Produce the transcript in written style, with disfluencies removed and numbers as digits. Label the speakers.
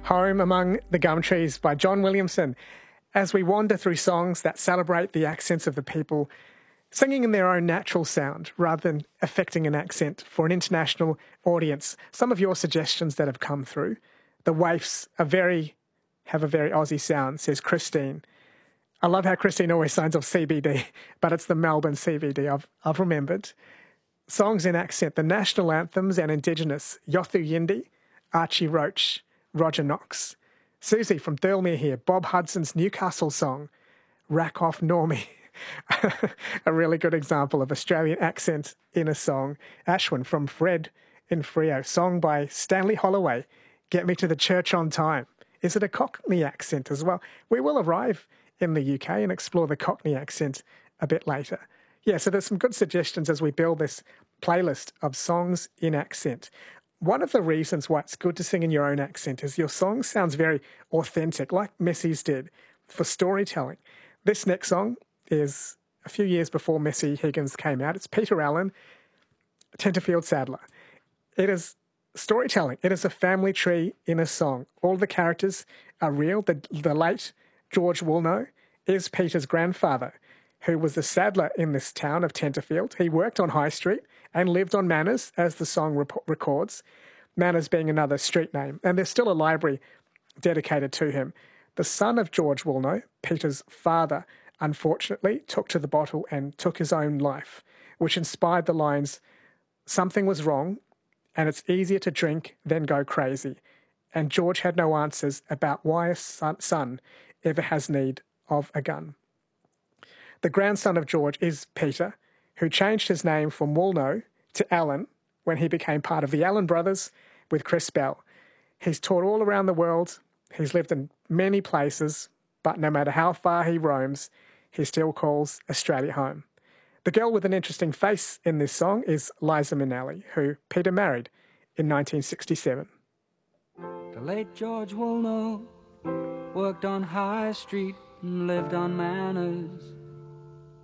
Speaker 1: Home Among the Gum Trees by John Williamson, as we wander through songs that celebrate the accents of the people, singing in their own natural sound rather than affecting an accent for an international audience. Some of your suggestions that have come through. The Waifs have a very Aussie sound, says Christine. I love how Christine always signs off CBD, but it's the Melbourne CBD I've remembered. Songs in accent, the national anthems and Indigenous, Yothu Yindi, Archie Roach, Roger Knox. Susie from Thirlmere here, Bob Hudson's Newcastle song, Rack Off Normie. A really good example of Australian accent in a song. Ashwin from Fred in Freo, song by Stanley Holloway, Get Me to the Church on Time. Is it a Cockney accent as well? We will arrive in the UK and explore the Cockney accent a bit later. Yeah, so there's some good suggestions as we build this playlist of songs in accent. One of the reasons why it's good to sing in your own accent is your song sounds very authentic, like Messi's did, for storytelling. This next song is a few years before Messy Higgins came out. It's Peter Allen, Tenterfield Sadler. It is storytelling. It is a family tree in a song. All the characters are real. The late George Woolnough is Peter's grandfather, who was the saddler in this town of Tenterfield. He worked on High Street and lived on Manners, as the song records, Manners being another street name. And there's still a library dedicated to him. The son of George Woolnough, Peter's father, unfortunately took to the bottle and took his own life, which inspired the lines, "Something was wrong, and it's easier to drink than go crazy." And George had no answers about why a son ever has need of a gun. The grandson of George is Peter, who changed his name from Woolnough to Allen when he became part of the Allen Brothers with Chris Bell. He's toured all around the world. He's lived in many places, but no matter how far he roams, he still calls Australia home. The girl with an interesting face in this song is Liza Minnelli, who Peter married in 1967.
Speaker 2: The late George Woolnough worked on High Street and lived on Manners.